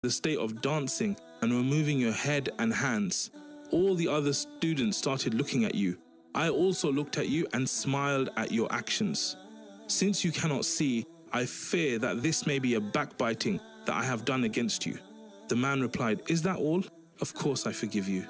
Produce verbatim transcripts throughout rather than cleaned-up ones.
the state of dancing and were moving your head and hands. All the other students started looking at you. I also looked at you and smiled at your actions. Since you cannot see, I fear that this may be a backbiting that I have done against you. The man replied, "Is that all? Of course I forgive you."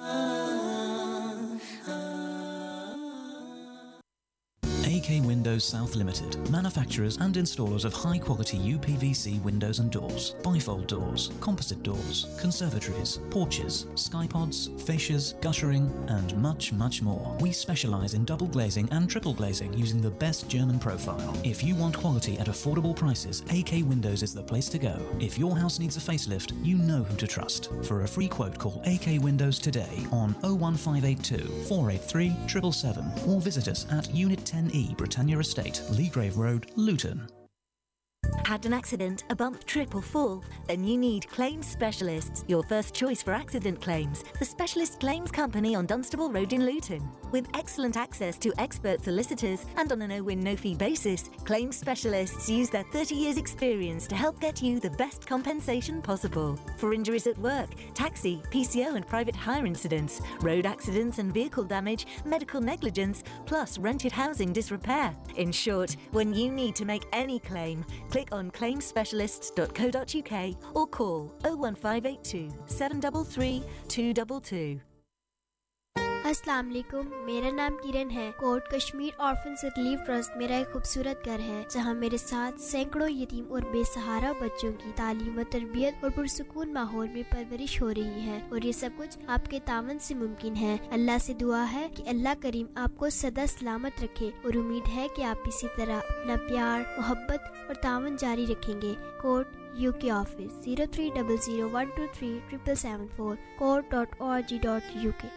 A K Windows South Limited, manufacturers and installers of high-quality U P V C windows and doors, bifold doors, composite doors, conservatories, porches, skypods, fascias, guttering, and much, much more. We specialize in double glazing and triple glazing using the best German profile. If you want quality at affordable prices, A K Windows is the place to go. If your house needs a facelift, you know who to trust. For a free quote, call A K Windows today on oh one five eight two, four eight three, seven seven seven or visit us at Unit ten E Britannia Estate, Leagrave Road, Luton. Had an accident, a bump, trip or fall? Then you need Claims Specialists, your first choice for accident claims. The specialist claims company on Dunstable Road in Luton. With excellent access to expert solicitors and on a no-win, no-fee basis, Claims Specialists use their thirty years experience to help get you the best compensation possible. For injuries at work, taxi, P C O and private hire incidents, road accidents and vehicle damage, medical negligence, plus rented housing disrepair. In short, when you need to make any claim, click on claims specialists dot co dot U K or call oh one five eight two, seven three three, two two two. अस्सलाम वालेकुम, मेरा नाम किरण है। Coat Kashmir orphans relief trust मेरा एक खूबसूरत घर है जहां मेरे साथ सैकड़ों यतीम और बेसहारा बच्चों की तालीम व तरबियत और पुरसुकून माहौल में परवरिश हो रही है और ये सब कुछ आपके तावन से मुमकिन है। अल्लाह से दुआ है कि अल्लाह करीम आपको सदा सलामत रखे और उम्मीद है कि आप इसी तरह अपना प्यार, मोहब्बत और तावन जारी रखेंगे। Coat UK office zero three zero zero one two three seven seven seven four coat dot org dot U K.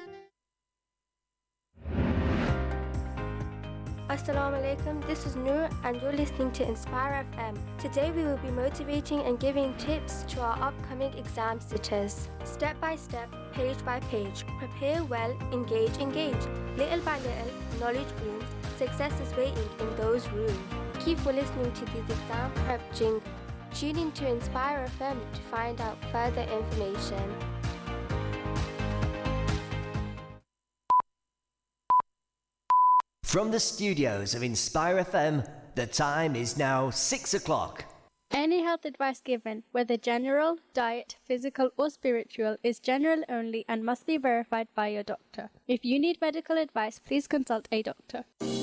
Assalamu alaikum, this is Noor and you're listening to Inspire F M. Today we will be motivating and giving tips to our upcoming exam sitters. Step by step, page by page, prepare well, engage, engage. Little by little, knowledge blooms, success is waiting in those rooms. Keep on listening to these exam prep jingles. Tune in to Inspire F M to find out further information. From the studios of Inspire F M, the time is now six o'clock. Any health advice given, whether general, diet, physical or spiritual, is general only and must be verified by your doctor. If you need medical advice, please consult a doctor.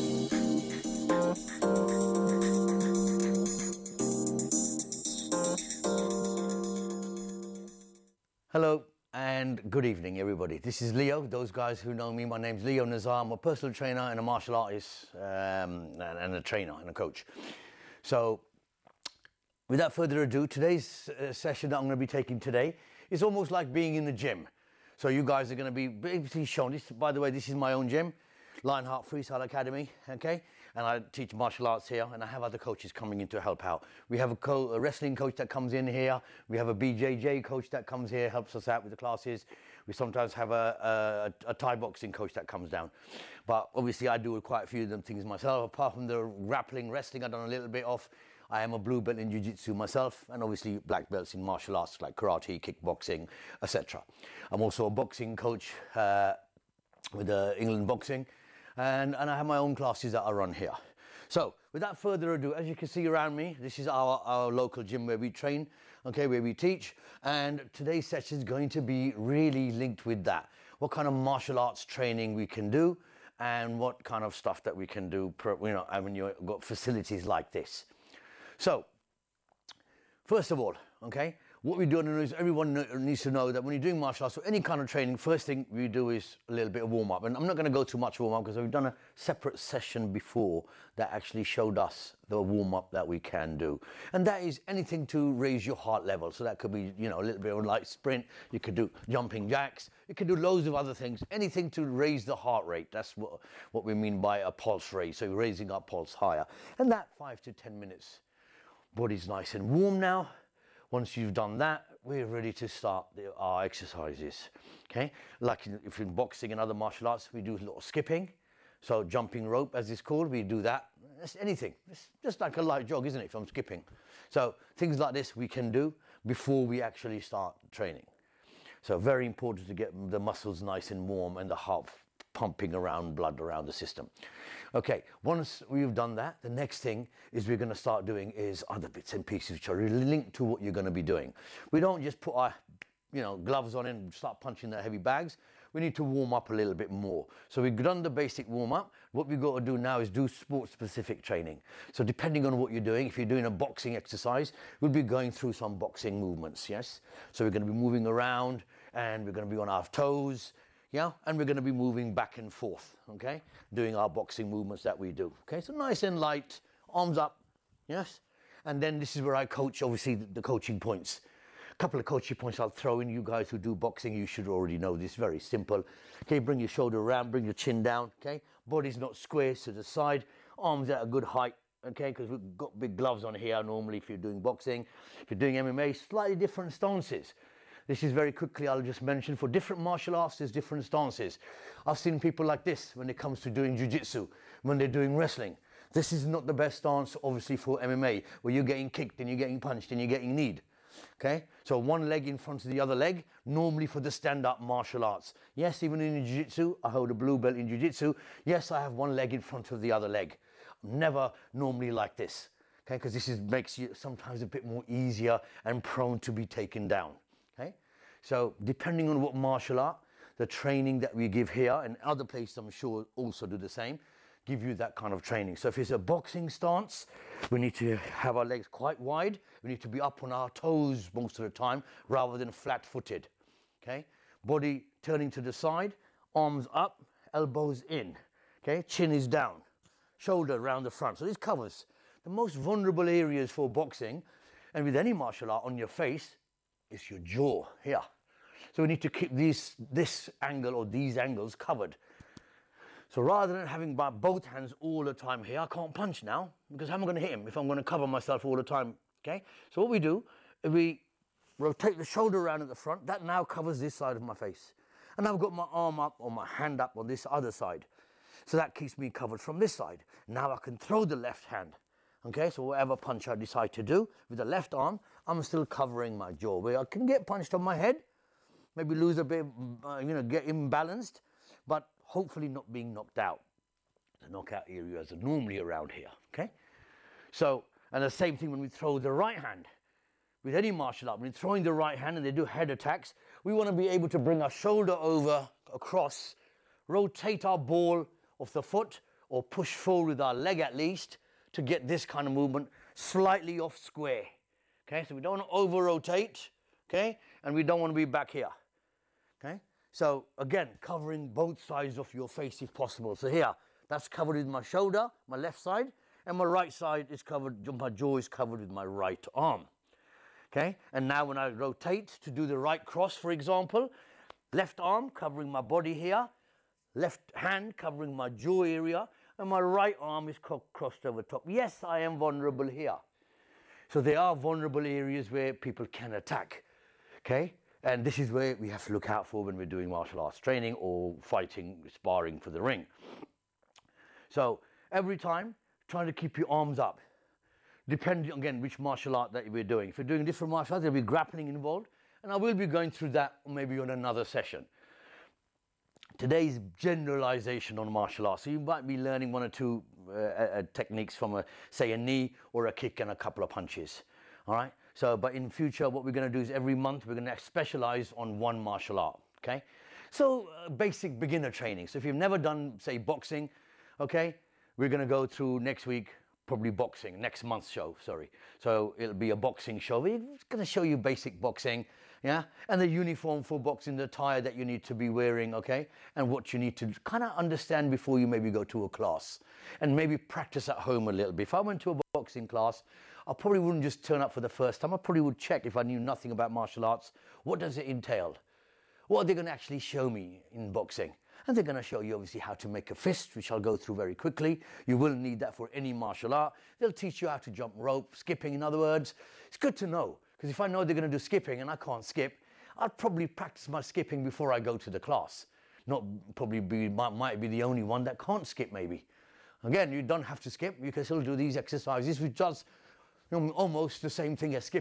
Hello. And good evening, everybody. This is Leo. Those guys who know me, my name's Leo Nazar. I'm a personal trainer and a martial artist, um, and, and a trainer and a coach. So, without further ado, today's uh, session that I'm going to be taking today is almost like being in the gym. So, you guys are going to be basically shown this. By the way, this is my own gym, Lionheart Freestyle Academy. Okay. And I teach martial arts here, and I have other coaches coming in to help out. We have a, co- a wrestling coach that comes in here. We have a B J J coach that comes here, helps us out with the classes. We sometimes have a, a, a Thai boxing coach that comes down. But obviously I do quite a few of them things myself. Apart from the grappling, wrestling, I've done a little bit of. I am a blue belt in jiu-jitsu myself, and obviously black belts in martial arts like karate, kickboxing, et cetera. I'm also a boxing coach uh, with uh, England Boxing. And, and I have my own classes that I run here. So, without further ado, as you can see around me, this is our, our local gym where we train, okay, where we teach. And today's session is going to be really linked with that. What kind of martial arts training we can do and what kind of stuff that we can do, you know, when you've got facilities like this. So, first of all, okay, what we do is everyone needs to know that when you're doing martial arts or any kind of training, first thing we do is a little bit of warm-up. And I'm not going to go too much warm-up because we've done a separate session before that actually showed us the warm-up that we can do. And that is anything to raise your heart level. So that could be, you know, a little bit of a light sprint. You could do jumping jacks. You could do loads of other things. Anything to raise the heart rate. That's what, what we mean by a pulse raise. So you're raising our pulse higher. And that five to ten minutes. Body's nice and warm now. Once you've done that, we're ready to start the, our exercises, okay? Like in, if in boxing and other martial arts, we do a little skipping. So jumping rope, as it's called, we do that. It's anything. It's just like a light jog, isn't it, if I'm skipping? So things like this we can do. before we actually start training. So very important to get the muscles nice and warm and the heart pumping around, blood around the system. Okay, once we've done that, the next thing is we're going to start doing is other bits and pieces which are really linked to what you're going to be doing. We don't just put our, you know, gloves on and start punching the heavy bags. We need to warm up a little bit more. So we've done the basic warm up. What we've got to do now is do sport specific training. So depending on what you're doing, if you're doing a boxing exercise, we'll be going through some boxing movements, yes? So we're going to be moving around and we're going to be on our toes, yeah, and we're going to be moving back and forth, okay, doing our boxing movements that we do, okay? So nice and light, arms up, yes? And then this is where I coach, obviously, the, the coaching points. A couple of coaching points I'll throw in. You guys who do boxing, you should already know this, very simple. Okay, bring your shoulder around, bring your chin down, okay? Body's not square to the side, arms at a good height, okay? Because we've got big gloves on here normally if you're doing boxing. If you're doing M M A, slightly different stances. This is very quickly, I'll just mention, for different martial arts, there's different stances. I've seen people like this when it comes to doing jiu-jitsu, when they're doing wrestling. This is not the best stance, obviously, for M M A, where you're getting kicked and you're getting punched and you're getting kneed. Okay, so one leg in front of the other leg, normally for the stand-up martial arts. Yes, even in jiu-jitsu, I hold a blue belt in jiu-jitsu. Yes, I have one leg in front of the other leg. Never normally like this, okay, because this is, makes you sometimes a bit more easier and prone to be taken down. Okay, so depending on what martial art, the training that we give here and other places I'm sure also do the same, give you that kind of training. So if it's a boxing stance, we need to have our legs quite wide. We need to be up on our toes most of the time rather than flat-footed. Okay, body turning to the side, arms up, elbows in. Okay, chin is down, shoulder around the front. So this covers the most vulnerable areas for boxing, and with any martial art on your face, is your jaw here. So we need to keep these, this angle or these angles covered. So rather than having my both hands all the time here, I can't punch now because how am I going to hit him if I'm going to cover myself all the time? Okay. So what we do, we rotate the shoulder around at the front. That now covers this side of my face, and I've got my arm up or my hand up on this other side. So that keeps me covered from this side. Now I can throw the left hand. Okay, so whatever punch I decide to do with the left arm, I'm still covering my jaw. Where I can get punched on my head, maybe lose a bit, uh, you know, get imbalanced, but hopefully not being knocked out. The knockout areas are normally around here, okay? So, and the same thing when we throw the right hand. With any martial art, when we're throwing the right hand and they do head attacks, we want to be able to bring our shoulder over, across, rotate our ball off the foot, or push forward with our leg at least, to get this kind of movement slightly off square. Okay, so we don't want to over rotate, okay, and we don't want to be back here. Okay, so again, covering both sides of your face if possible. So here, that's covered with my shoulder, my left side, and my right side is covered, my jaw is covered with my right arm. Okay, and now when I rotate to do the right cross, for example, left arm covering my body here, left hand covering my jaw area, and my right arm is crossed over top. Yes, I am vulnerable here. So there are vulnerable areas where people can attack, okay? And this is where we have to look out for when we're doing martial arts training or fighting, sparring for the ring. So every time, trying to keep your arms up, depending, again, which martial art that we're doing. If you're doing different martial arts, there'll be grappling involved, and I will be going through that maybe on another session. Today's generalization on martial arts. So you might be learning one or two uh, uh, techniques from, a, say, a knee or a kick and a couple of punches. All right? So, but in future, what we're going to do is every month, we're going to specialize on one martial art. Okay? So, uh, basic beginner training. So if you've never done, say, boxing, okay, we're going to go through next week, probably boxing, next month's show, sorry. So it'll be a boxing show. We're going to show you basic boxing. Yeah, and the uniform for boxing, the attire that you need to be wearing, okay, and what you need to kind of understand before you maybe go to a class, and maybe practice at home a little bit. If I went to a boxing class, I probably wouldn't just turn up for the first time. I probably would check if I knew nothing about martial arts. What does it entail? What are they going to actually show me in boxing? And they're going to show you obviously how to make a fist, which I'll go through very quickly. You will need that for any martial art. They'll teach you how to jump rope, skipping, in other words. It's good to know. Because if I know they're going to do skipping and I can't skip, I'd probably practice my skipping before I go to the class. Not probably be, might, might be the only one that can't skip maybe. Again, you don't have to skip. You can still do these exercises, which does, you know, almost the same thing as skipping.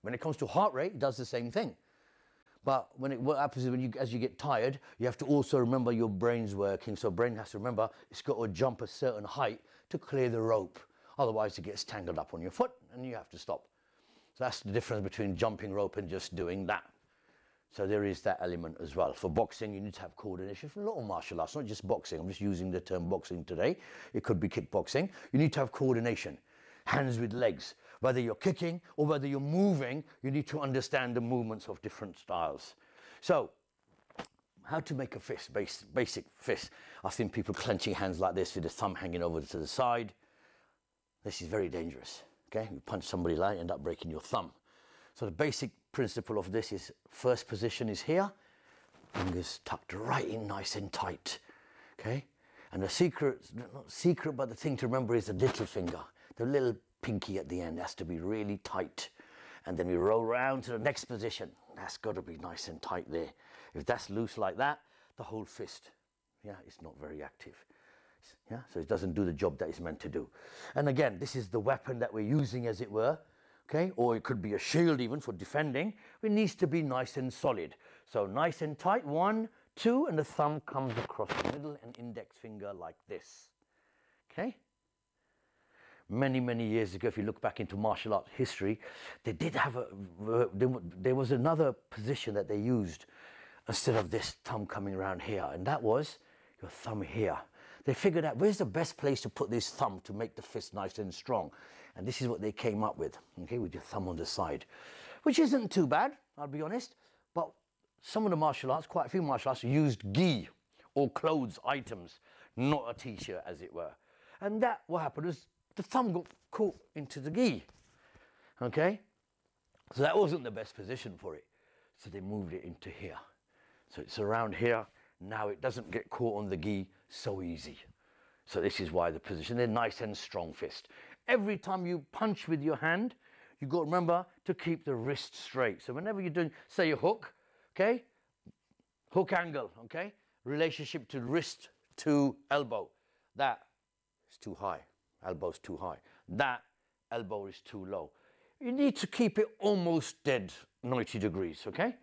When it comes to heart rate, it does the same thing. But when it, what happens is when you, as you get tired, you have to also remember your brain's working. So brain has to remember it's got to jump a certain height to clear the rope. Otherwise it gets tangled up on your foot and you have to stop. So that's the difference between jumping rope and just doing that. So there is that element as well. For boxing, you need to have coordination. For a lot of martial arts, not just boxing. I'm just using the term boxing today. It could be kickboxing. You need to have coordination. Hands with legs. Whether you're kicking or whether you're moving, you need to understand the movements of different styles. So, how to make a fist, base, basic fist. I've seen people clenching hands like this with the thumb hanging over to the side. This is very dangerous, okay? You punch somebody like, end up breaking your thumb. So the basic principle of this is, first position is here, fingers tucked right in nice and tight, okay? And the secret, not secret, but the thing to remember is the little finger, the little pinky at the end has to be really tight. And then we roll around to the next position. That's got to be nice and tight there. If that's loose like that, the whole fist, yeah, it's not very active. Yeah, so it doesn't do the job that it's meant to do. And again, this is the weapon that we're using, as it were, okay? Or it could be a shield even for defending. It needs to be nice and solid. So nice and tight, one, two, and the thumb comes across the middle and index finger like this, okay? Many, many years ago, if you look back into martial arts history, they did have a, there was another position that they used instead of this thumb coming around here, and that was your thumb here. They figured out where's the best place to put this thumb to make the fist nice and strong. And this is what they came up with, okay, with your thumb on the side, which isn't too bad, I'll be honest. But some of the martial arts, quite a few martial arts, used gi or clothes items, not a t-shirt, as it were. And that, what happened was, the thumb got caught into the gi, okay? So that wasn't the best position for it. So they moved it into here. So it's around here. Now it doesn't get caught on the gi so easy. So this is why the position, they're nice and strong fist. Every time you punch with your hand, you've got to remember to keep the wrist straight. So whenever you're doing, say a hook, okay? Hook angle, okay? Relationship to wrist to elbow. That is too high. Elbow's too high. That elbow is too low. You need to keep it almost dead ninety degrees, okay?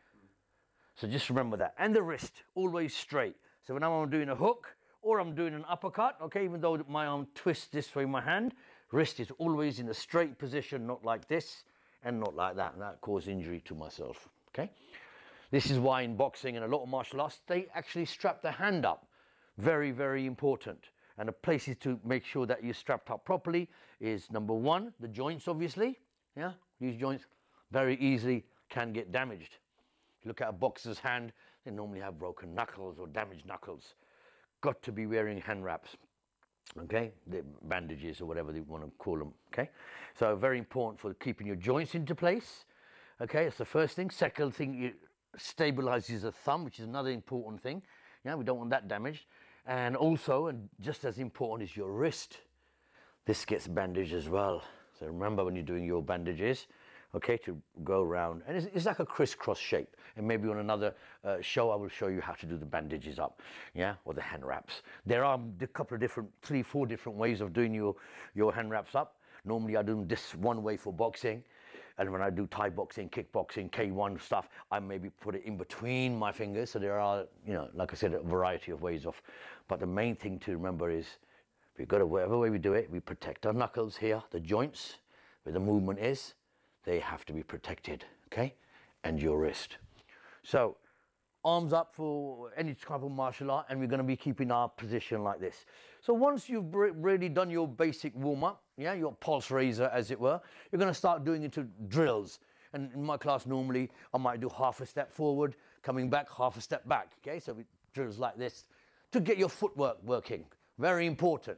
So just remember that. And the wrist, always straight. So when I'm doing a hook or I'm doing an uppercut, okay, even though my arm twists this way, my hand, wrist is always in a straight position, not like this and not like that. And that causes injury to myself, okay? This is why in boxing and a lot of martial arts, they actually strap the hand up. Very, very important. And the places to make sure that you're strapped up properly is number one, the joints, obviously. Yeah, these joints very easily can get damaged. If you look at a boxer's hand, they normally have broken knuckles or damaged knuckles. Got to be wearing hand wraps, okay? The bandages or whatever they want to call them, okay? So very important for keeping your joints into place, okay? That's the first thing. Second thing, it stabilizes the thumb, which is another important thing. Yeah, we don't want that damaged. And also, and just as important, is your wrist. This gets bandaged as well. So remember when you're doing your bandages, okay, to go around. And it's, it's like a crisscross shape. And maybe on another uh, show, I will show you how to do the bandages up, yeah, or the hand wraps. There are a couple of different, three, four different ways of doing your, your hand wraps up. Normally, I do them this one way for boxing. And when I do Thai boxing, kickboxing, K one stuff, I maybe put it in between my fingers. So there are, you know, like I said, a variety of ways of. But the main thing to remember is, we've got to, whatever way we do it, we protect our knuckles here, the joints, where the movement is, they have to be protected, okay? And your wrist. So, arms up for any type of martial art, and we're going to be keeping our position like this. So once you've really done your basic warm-up, yeah, your pulse raiser, as it were, you're going to start doing into drills. And in my class, normally, I might do half a step forward, coming back, half a step back, okay? So we, drills like this to get your footwork working. Very important.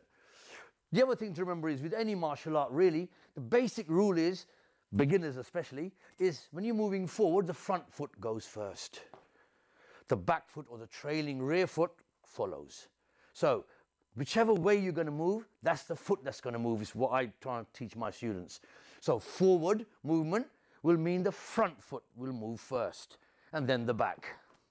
The other thing to remember is with any martial art, really, the basic rule is, beginners especially, is when you're moving forward, the front foot goes first. The back foot or the trailing rear foot follows. So whichever way you're going to move, that's the foot that's going to move, is what I try and teach my students. So forward movement will mean the front foot will move first, and then the back.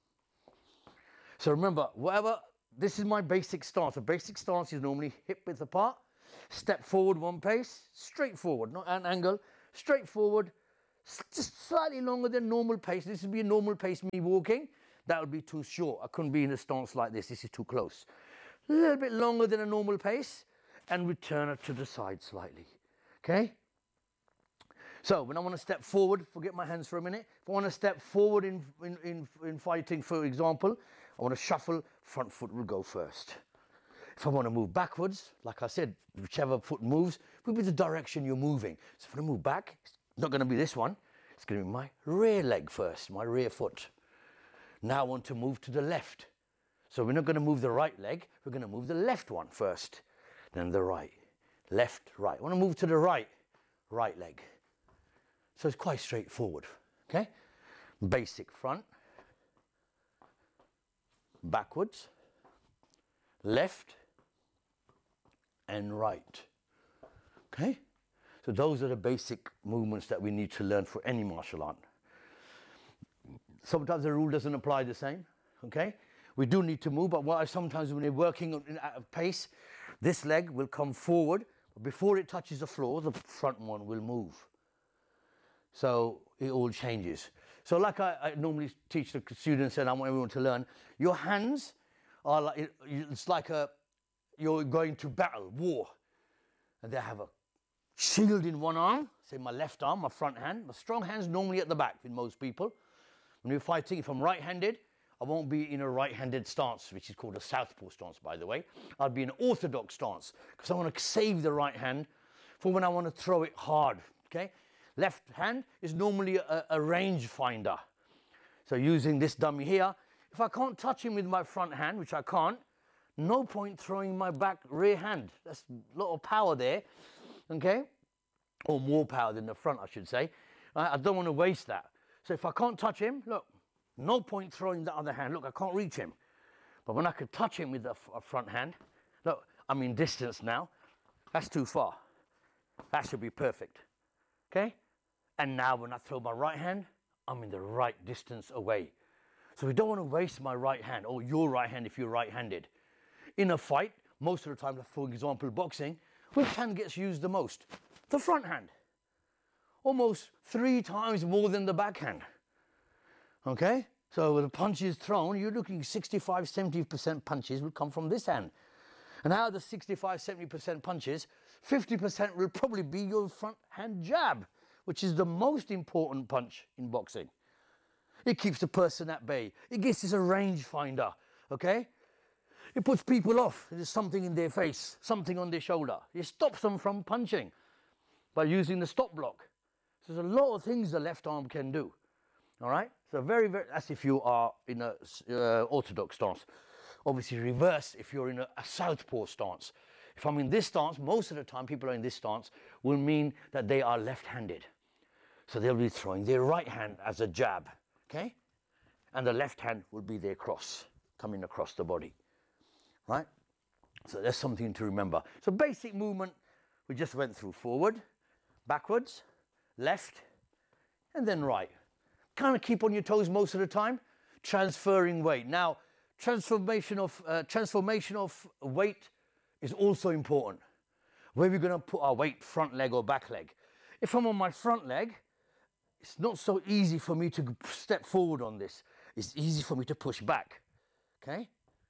So remember, whatever, this is my basic stance. The basic stance is normally hip width apart, step forward one pace, straight forward, not an angle, straight forward, just slightly longer than normal pace. This would be a normal pace, me walking. That would be too short. I couldn't be in a stance like this. This is too close. A little bit longer than a normal pace, and return it to the side slightly. Okay? So when I want to step forward, forget my hands for a minute. If I want to step forward in, in, in, in fighting, for example, I want to shuffle, front foot will go first. If I want to move backwards, like I said, whichever foot moves will be the direction you're moving. So if I move back, it's not going to be this one. It's going to be my rear leg first, my rear foot. Now I want to move to the left. So we're not going to move the right leg, we're going to move the left one first, then the right, left, right. I want to move to the right, right leg. So it's quite straightforward, okay? Basic front, backwards, left, and right, okay? So those are the basic movements that we need to learn for any martial art. Sometimes the rule doesn't apply the same, okay? We do need to move, but what sometimes when you're working at a pace, this leg will come forward, but before it touches the floor, the front one will move. So it all changes. So like I, I normally teach the students and I want everyone to learn, your hands are like, it's like a, you're going to battle, war. And they have a shield in one arm, say my left arm, my front hand. My strong hand's normally at the back with most people. When we're fighting, if I'm right-handed, I won't be in a right-handed stance, which is called a southpaw stance, by the way. I'll be in an orthodox stance because I want to save the right hand for when I want to throw it hard, okay? Left hand is normally a, a range finder. So using this dummy here, if I can't touch him with my front hand, which I can't, no point throwing my back rear hand. That's a lot of power there, okay? Or more power than the front, I should say. I, I don't want to waste that. So if I can't touch him, look, no point throwing the other hand. Look, I can't reach him. But when I could touch him with the front hand, look, I'm in distance now. That's too far. That should be perfect. Okay? And now when I throw my right hand, I'm in the right distance away. So we don't want to waste my right hand, or your right hand if you're right-handed. In a fight, most of the time, for example, boxing, which hand gets used the most? The front hand. Almost three times more than the backhand. Okay? So when the punch is thrown, you're looking sixty-five, seventy percent punches will come from this hand. And out of the sixty-five, seventy percent punches, fifty percent will probably be your front hand jab, which is the most important punch in boxing. It keeps the person at bay. It gives us a range finder, okay? It puts people off. There's something in their face, something on their shoulder. It stops them from punching by using the stop block. So there's a lot of things the left arm can do, all right? So very, very, that's if you are in a uh, orthodox stance. Obviously reverse if you're in a, a southpaw stance. If I'm in this stance, most of the time people are in this stance will mean that they are left-handed. So they'll be throwing their right hand as a jab, okay? And the left hand will be their cross, coming across the body, right? So that's something to remember. So basic movement, we just went through forward, backwards, left, and then right. Kind of keep on your toes most of the time, transferring weight. Now, transformation of, uh, transformation of weight is also important. Where we're going to put our weight, front leg or back leg. If I'm on my front leg, it's not so easy for me to step forward on this. It's easy for me to push back, okay?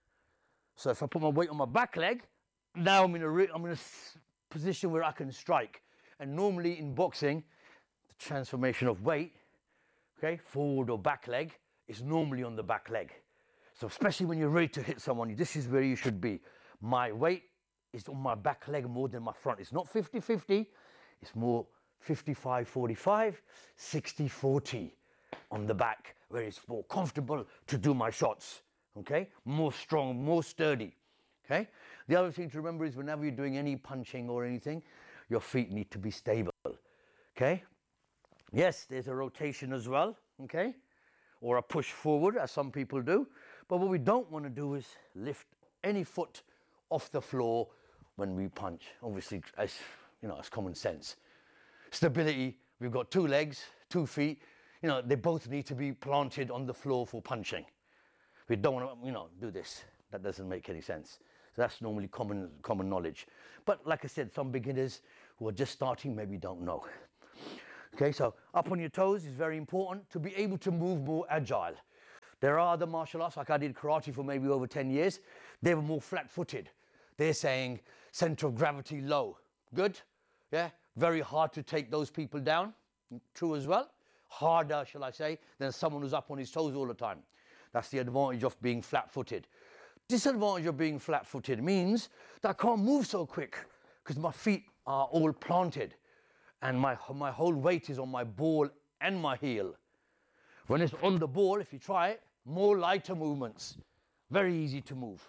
So if I put my weight on my back leg, now I'm in a, re I'm in a position where I can strike. And normally in boxing, the transformation of weight, okay, forward or back leg, is normally on the back leg. So especially when you're ready to hit someone, this is where you should be. My weight is on my back leg more than my front. It's not fifty fifty, it's more fifty-five forty-five, sixty forty on the back, where it's more comfortable to do my shots, okay? More strong, more sturdy, okay? The other thing to remember is whenever you're doing any punching or anything, your feet need to be stable, okay? Yes, there's a rotation as well, okay? Or a push forward, as some people do. But what we don't want to do is lift any foot off the floor when we punch. Obviously, as you know, it's common sense. Stability, we've got two legs, two feet. You know, they both need to be planted on the floor for punching. We don't want to, you know, do this. That doesn't make any sense. So that's normally common, common knowledge. But like I said, some beginners who are just starting maybe don't know. Okay, so up on your toes is very important to be able to move more agile. There are other martial arts, like I did karate for maybe over ten years. They were more flat-footed. They're saying center of gravity low. Good? Yeah? Very hard to take those people down. True as well. Harder, shall I say, than someone who's up on his toes all the time. That's the advantage of being flat-footed. Disadvantage of being flat-footed means that I can't move so quick because my feet are all planted and my, my whole weight is on my ball and my heel. When it's on the ball, if you try it, more lighter movements. Very easy to move.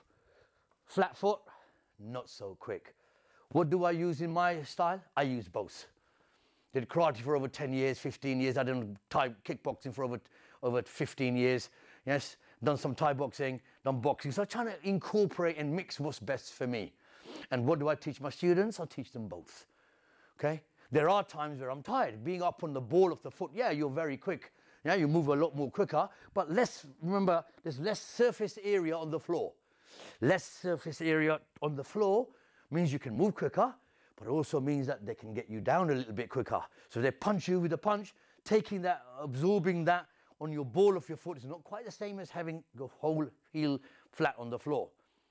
Flat foot, not so quick. What do I use in my style? I use both. Did karate for over ten years, fifteen years. I done Thai kickboxing for over, over fifteen years. Yes, done some Thai boxing, done boxing. So I'm trying to incorporate and mix what's best for me. And what do I teach my students? I teach them both. Okay? There are times where I'm tired. Being up on the ball of the foot, yeah, you're very quick. Yeah, you move a lot more quicker, but less, remember, there's less surface area on the floor. Less surface area on the floor means you can move quicker, but it also means that they can get you down a little bit quicker. So they punch you with a punch, taking that, absorbing that on your ball of your foot is not quite the same as having your whole heel flat on the floor.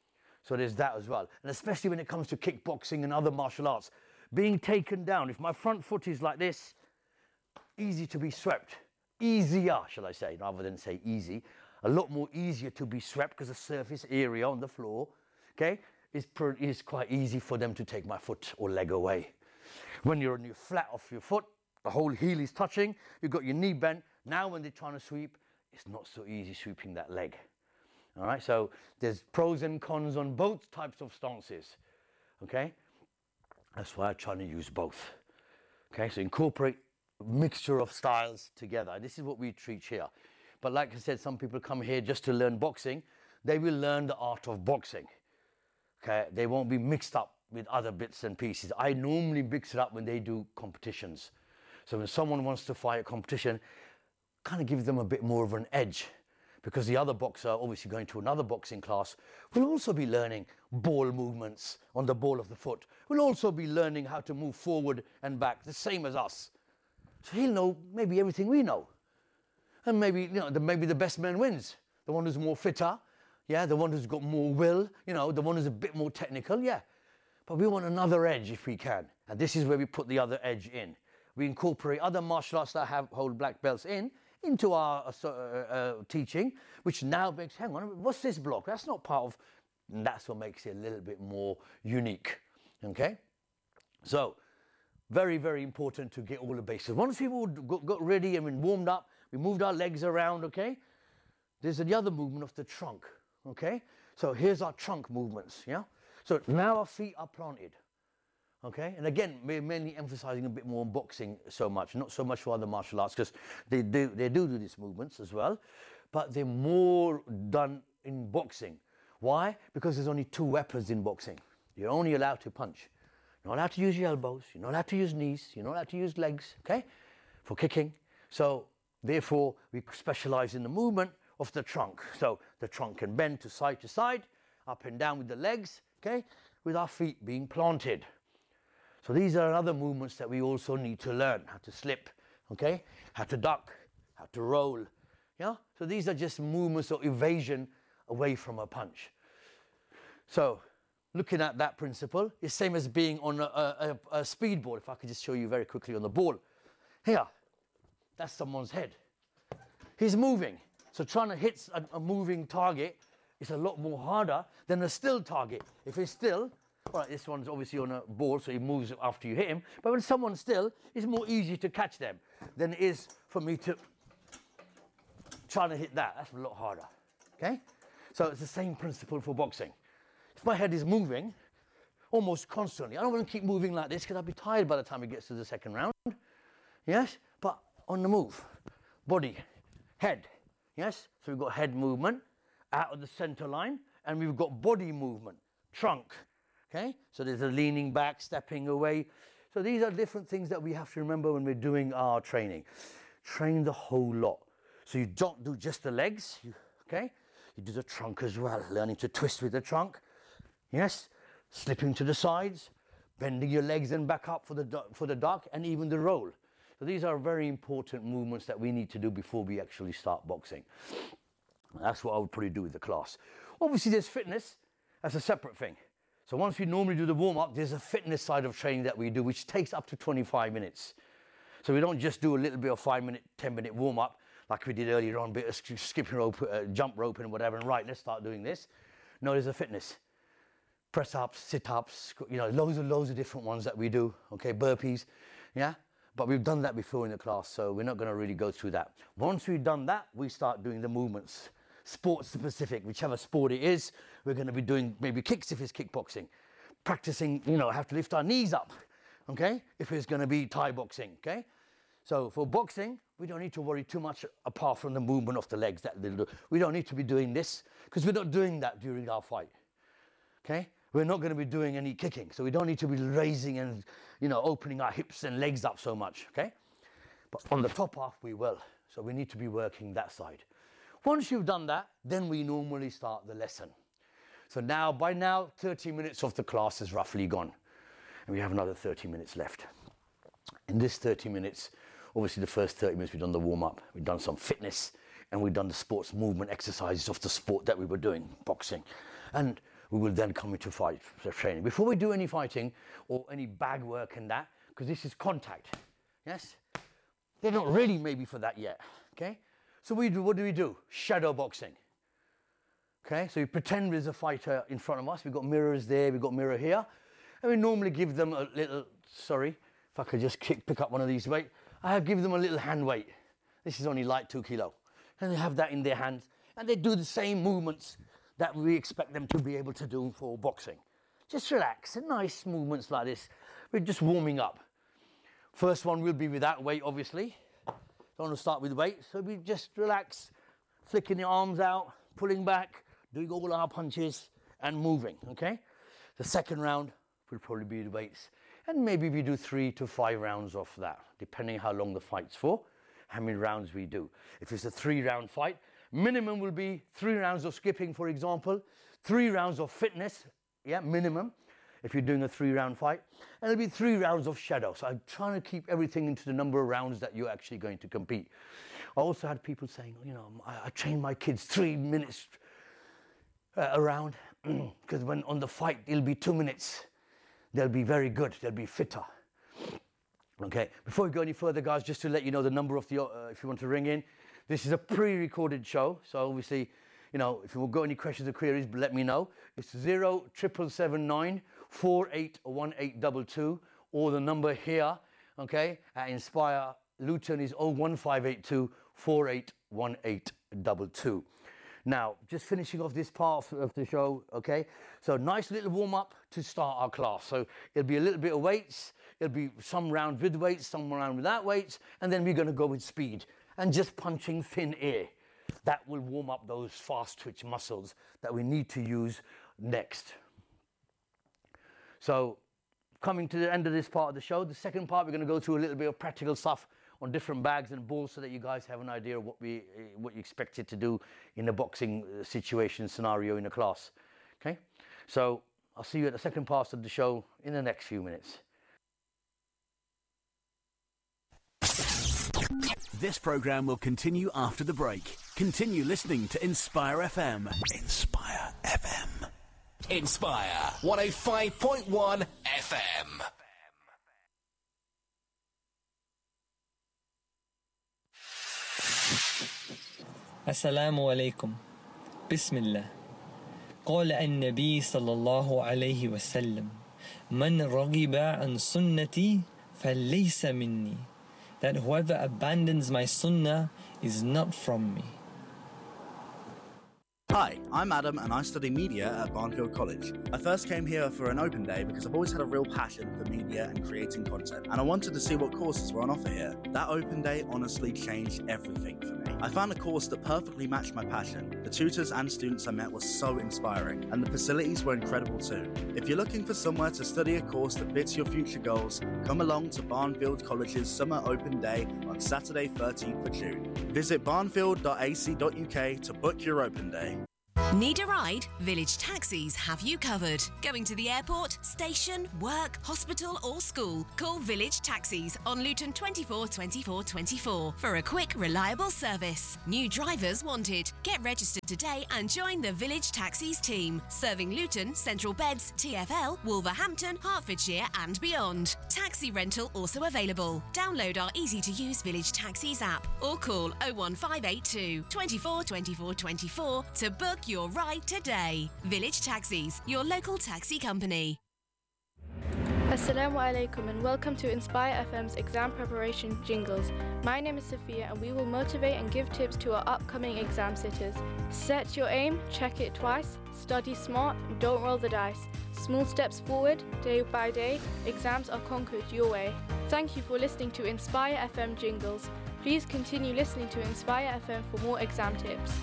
So there's that as well. And especially when it comes to kickboxing and other martial arts, being taken down, if my front foot is like this, easy to be swept. Easier, shall I say, rather than say easy. A lot more easier to be swept because the surface area on the floor, okay, is, is quite easy for them to take my foot or leg away. When you're on your flat off your foot, the whole heel is touching, you've got your knee bent. Now when they're trying to sweep, it's not so easy sweeping that leg. All right, so there's pros and cons on both types of stances, okay? That's why I'm trying to use both. Okay, so incorporate mixture of styles together. This is what we teach here. But like I said, some people come here just to learn boxing. They will learn the art of boxing. Okay, they won't be mixed up with other bits and pieces. I normally mix it up when they do competitions. So when someone wants to fight a competition, kind of give them a bit more of an edge, because the other boxer, obviously going to another boxing class, will also be learning ball movements on the ball of the foot. Will also be learning how to move forward and back, the same as us. So he'll know maybe everything we know. And maybe, you know, the, maybe the best man wins. The one who's more fitter, yeah, the one who's got more will, you know, the one who's a bit more technical, yeah. But we want another edge if we can. And this is where we put the other edge in. We incorporate other martial arts that have hold black belts in, into our uh, uh, teaching, which now makes, hang on, what's this block? That's not part of, and that's what makes it a little bit more unique, okay? So, very, very important to get all the bases. Once people got, got ready and been warmed up, we moved our legs around, okay? There's the other movement of the trunk, okay? So here's our trunk movements, yeah? So now our feet are planted, okay? And again, we're mainly emphasizing a bit more on boxing so much, not so much for other martial arts, because they do, they do do these movements as well, but they're more done in boxing. Why? Because there's only two weapons in boxing. You're only allowed to punch. You're not allowed to use your elbows, you're not allowed to use knees, you're not allowed to use legs, okay, for kicking. So therefore, we specialize in the movement of the trunk. So the trunk can bend to side to side, up and down with the legs, okay, with our feet being planted. So these are other movements that we also need to learn, how to slip, okay, how to duck, how to roll, yeah? So these are just movements of evasion away from a punch. So looking at that principle, it's same as being on a, a, a speedboard. If I could just show you very quickly on the ball. Here, that's someone's head. He's moving. So trying to hit a, a moving target is a lot more harder than a still target. If it's still, all right, this one's obviously on a ball, so he moves after you hit him. But when someone's still, it's more easy to catch them than it is for me to try to hit that. That's a lot harder, okay? So it's the same principle for boxing. If my head is moving almost constantly, I don't want to keep moving like this because I'll be tired by the time it gets to the second round. Yes, but on the move, body, head, yes? So we've got head movement out of the center line, and we've got body movement, trunk, okay? So there's a leaning back, stepping away. So these are different things that we have to remember when we're doing our training. Train the whole lot. So you don't do just the legs, you, okay? You do the trunk as well, learning to twist with the trunk. Yes, slipping to the sides, bending your legs and back up for the, for the duck, and even the roll. So these are very important movements that we need to do before we actually start boxing. That's what I would probably do with the class. Obviously, there's fitness. That's a separate thing. So once we normally do the warm-up, there's a fitness side of training that we do, which takes up to twenty-five minutes. So we don't just do a little bit of five-minute, ten-minute warm-up like we did earlier on, a bit of skipping rope, uh, jump rope and whatever, and right, let's start doing this. No, there's a fitness. Press-ups, sit-ups, you know, loads and loads of different ones that we do, okay, burpees, yeah? But we've done that before in the class, so we're not going to really go through that. Once we've done that, we start doing the movements. Sports specific, whichever sport it is, we're going to be doing maybe kicks if it's kickboxing. Practicing, you know, have to lift our knees up, okay, if it's going to be Thai boxing, okay? So for boxing, we don't need to worry too much apart from the movement of the legs that they'll do. We don't need to be doing this because we're not doing that during our fight, okay? We're not going to be doing any kicking, so we don't need to be raising and, you know, opening our hips and legs up so much, okay? But on the top half, we will. So we need to be working that side. Once you've done that, then we normally start the lesson. So now, by now, thirty minutes of the class is roughly gone. And we have another thirty minutes left. In this thirty minutes, obviously the first thirty minutes we've done the warm-up, we've done some fitness, and we've done the sports movement exercises of the sport that we were doing, boxing. And we will then come into fight training. Before we do any fighting or any bag work and that, because this is contact, yes? They're not ready maybe for that yet, okay? So we do, what do we do? Shadow boxing. Okay, so we pretend there's a fighter in front of us. We've got mirrors there, we've got a mirror here. And we normally give them a little, sorry, if I could just kick, pick up one of these weight. I give them a little hand weight. This is only light two kilo. And they have that in their hands. And they do the same movements that we expect them to be able to do for boxing. Just relax, and nice movements like this. We're just warming up. First one will be without weight, obviously. Don't want to start with weight, so we just relax, flicking the arms out, pulling back, doing all our punches, and moving, okay? The second round will probably be the weights. And maybe we do three to five rounds of that, depending how long the fight's for, how many rounds we do. If it's a three-round fight, minimum will be three rounds of skipping, for example, three rounds of fitness, yeah, minimum, if you're doing a three-round fight, and it'll be three rounds of shadow. So I'm trying to keep everything into the number of rounds that you're actually going to compete. I also had people saying, you know, I, I train my kids three minutes uh, around, because when on the fight, it'll be two minutes. They'll be very good, they'll be fitter. Okay, before we go any further, guys, just to let you know the number of the, uh, if you want to ring in, this is a pre-recorded show, so obviously, you know, if you've got any questions or queries, let me know. It's zero triple seven nine four eight one eight two two, or the number here, okay, at Inspire Luton is oh one five eight two four eight one eight two two. Now, just finishing off this part of the show, okay? So nice little warm-up to start our class. So it'll be a little bit of weights, it'll be some round with weights, some round without weights, and then we're gonna go with speed and just punching thin air. That will warm up those fast twitch muscles that we need to use next. So coming to the end of this part of the show, the second part, we're gonna go through a little bit of practical stuff on different bags and balls so that you guys have an idea of what we what you expected to do in a boxing situation scenario in a class. Okay, so I'll see you at the second part of the show in the next few minutes. This program will continue after the break. Continue listening to Inspire F M. Inspire F M. Inspire one oh five point one F M. السلام عليكم. بسم الله. قال النبي صلى الله عليه وسلم: من رغب عن سنتي فليس مني. That whoever abandons my sunnah is not from me. Hi, I'm Adam and I study media at Barnfield College. I first came here for an open day because I've always had a real passion for media and creating content, and I wanted to see what courses were on offer here. That open day honestly changed everything for me. I found a course that perfectly matched my passion. The tutors and students I met were so inspiring, and the facilities were incredible too. If you're looking for somewhere to study a course that fits your future goals, come along to Barnfield College's Summer Open Day on Saturday thirteenth of June. Visit barnfield dot a c dot u k to book your open day. Need a ride? Village Taxis have you covered. Going to the airport, station, work, hospital or school? Call Village Taxis on Luton twenty-four twenty-four twenty-four for a quick, reliable service. New drivers wanted. Get registered today and join the Village Taxis team, serving Luton, Central Beds, T F L, Wolverhampton, Hertfordshire and beyond. Taxi rental also available. Download our easy-to-use Village Taxis app or call oh one five eight two, twenty-four twenty-four twenty-four to book your ride today. Village Taxis, your local taxi company. Assalamu alaikum and welcome to Inspire F M's exam preparation jingles. My name is Sophia and we will motivate and give tips to our upcoming exam sitters. Set your aim, check it twice, study smart, don't roll the dice. Small steps forward, day by day, exams are conquered your way. Thank you for listening to Inspire F M jingles. Please continue listening to Inspire F M for more exam tips.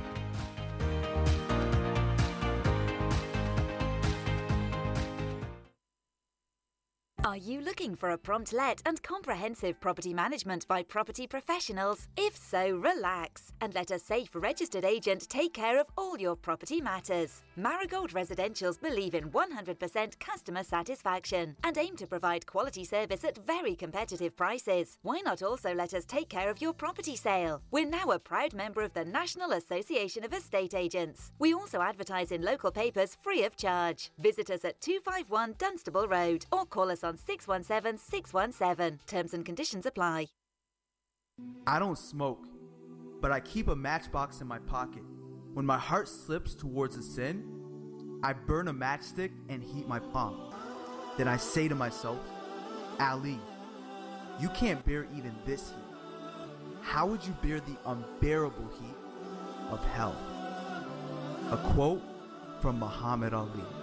Are you looking for a prompt let and comprehensive property management by property professionals? If so, relax and let a safe registered agent take care of all your property matters. Marigold Residentials believe in one hundred percent customer satisfaction and aim to provide quality service at very competitive prices. Why not also let us take care of your property sale? We're now a proud member of the National Association of Estate Agents. We also advertise in local papers free of charge. Visit us at two five one Dunstable Road or call us on six one seven six one seven. Terms and conditions apply. I don't smoke, but I keep a matchbox in my pocket. When my heart slips towards a sin, I burn a matchstick and heat my palm. Then I say to myself, Ali, you can't bear even this heat. How would you bear the unbearable heat of hell? A quote from Muhammad Ali.